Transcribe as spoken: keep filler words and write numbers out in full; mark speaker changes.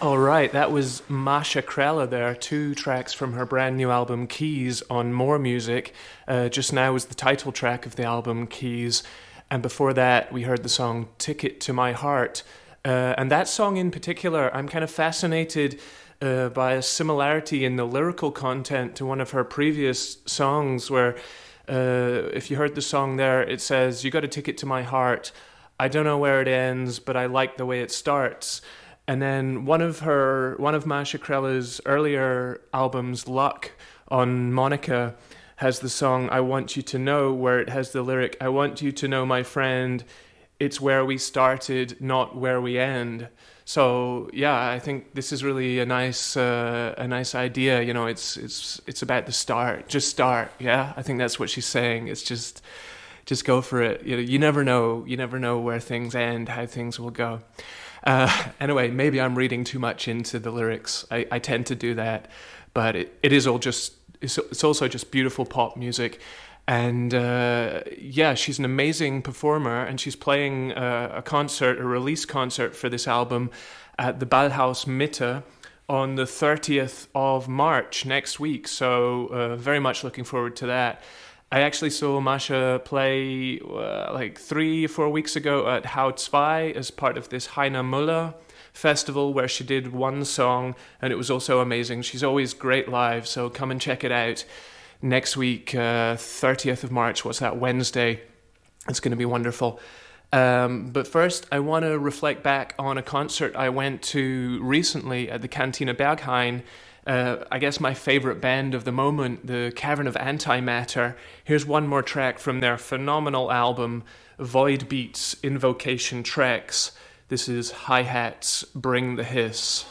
Speaker 1: All right, that was Masha Krella there, two tracks from her brand new album Keys on More Music. Uh, just now was the title track of the album Keys, and before that we heard the song Ticket to My Heart. Uh, and that song in particular, I'm kind of fascinated uh, by a similarity in the lyrical content to one of her previous songs where uh, if you heard the song there, it says, "You got a ticket to my heart. I don't know where it ends, but I like the way it starts." And then one of her, one of Masha Krella's earlier albums, Luck, on Monica, has the song "I Want You to Know," where it has the lyric, "I want you to know, my friend, it's where we started, not where we end." So yeah, I think this is really a nice, uh, a nice idea. You know, it's it's it's about the start, just start. Yeah, I think that's what she's saying. It's just, just go for it. You know, you never know, you never know where things end, how things will go. Uh, anyway, maybe I'm reading too much into the lyrics. I, I tend to do that, but it, it is all just, it's, it's also just beautiful pop music. And uh, yeah, she's an amazing performer, and she's playing a, a concert, a release concert for this album at the Ballhaus Mitte on the thirtieth of March next week. So uh, very much looking forward to that. I actually saw Masha play uh, like three or four weeks ago at Haut zwei as part of this Heiner Müller festival where she did one song, and it was also amazing. She's always great live, so come and check it out. Next week, uh, thirtieth of March, what's that, Wednesday? It's going to be wonderful. Um, but first, I want to reflect back on a concert I went to recently at the Cantina Berghain. Uh, I guess my favorite band of the moment, the Cavern of Antimatter. Here's one more track from their phenomenal album, Void Beats Invocation Tracks. This is Hi-Hats Bring the Hiss.